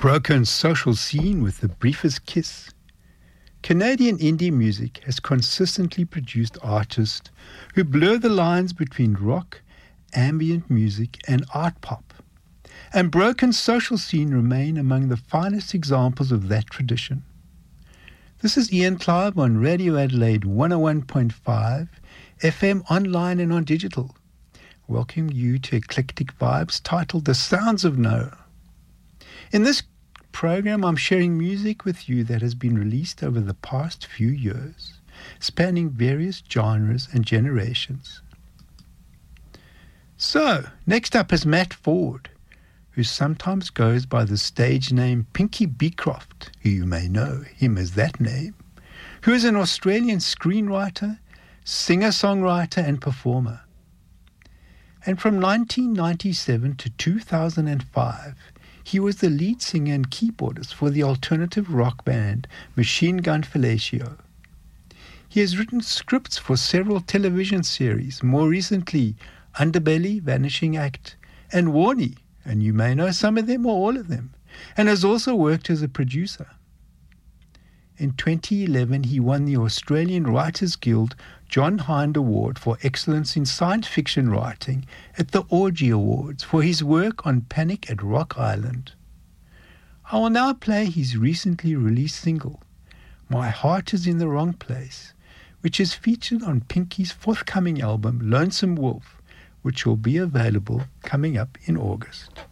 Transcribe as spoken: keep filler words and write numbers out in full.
Broken social scene with the briefest kiss. Canadian indie music has consistently produced artists who blur the lines between rock, ambient music and art pop. And Broken social scene remain among the finest examples of that tradition. This is Ian Clive on Radio Adelaide one oh one point five, F M, online and on digital. Welcome you to Eclectic Vibes titled The Sounds of Noah. In this program, I'm sharing music with you that has been released over the past few years, spanning various genres and generations. So, next up is Matt Ford, who sometimes goes by the stage name Pinky Beecroft, who you may know him as that name, who is an Australian screenwriter, singer-songwriter and performer. And from nineteen ninety-seven to two thousand five, he was the lead singer and keyboardist for the alternative rock band Machine Gun Fellatio. He has written scripts for several television series, more recently Underbelly, Vanishing Act, and Warnie, and you may know some of them or all of them, and has also worked as a producer. In twenty eleven, he won the Australian Writers Guild John Hind Award for Excellence in Science Fiction Writing at the Orgy Awards for his work on Panic at Rock Island. I will now play his recently released single, My Heart is in the Wrong Place, which is featured on Pinky's forthcoming album, Lonesome Wolf, which will be available coming up in August.